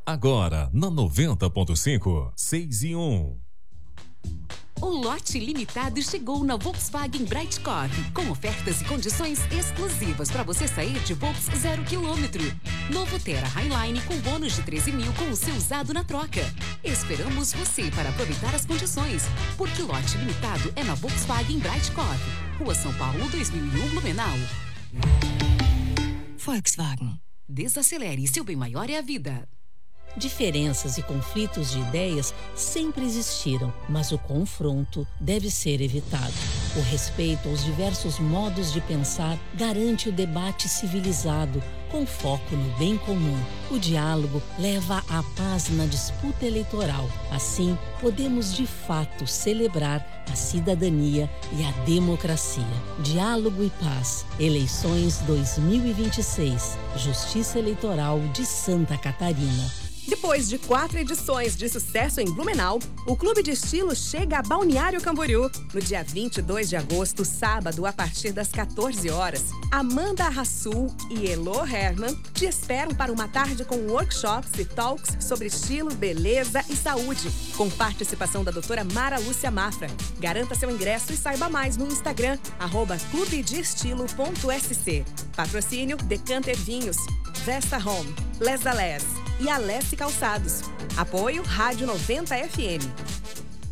Agora, na 90.5, 6-1. O lote limitado chegou na Volkswagen Brightcorp, com ofertas e condições exclusivas para você sair de Volks 0 km. Novo Terra Highline com bônus de 13 mil com o seu usado na troca. Esperamos você para aproveitar as condições, porque lote limitado é na Volkswagen Brightcorp, Rua São Paulo 2001, Blumenau. Volkswagen. Desacelere, seu bem maior é a vida. Diferenças e conflitos de ideias sempre existiram, mas o confronto deve ser evitado. O respeito aos diversos modos de pensar garante o debate civilizado, com foco no bem comum. O diálogo leva à paz na disputa eleitoral. Assim, podemos de fato celebrar a cidadania e a democracia. Diálogo e paz. Eleições 2026. Justiça Eleitoral de Santa Catarina. Depois de 4 edições de sucesso em Blumenau, o Clube de Estilo chega a Balneário Camboriú. No dia 22 de agosto, sábado, a partir das 14 horas, Amanda Rassul e Elo Herman te esperam para uma tarde com workshops e talks sobre estilo, beleza e saúde, com participação da doutora Mara Lúcia Mafra. Garanta seu ingresso e saiba mais no Instagram, @clubedeestilo.sc. Patrocínio Decanter Vinhos, Vesta Home, Les Alés e Alessi Calçados. Apoio Rádio 90 FM.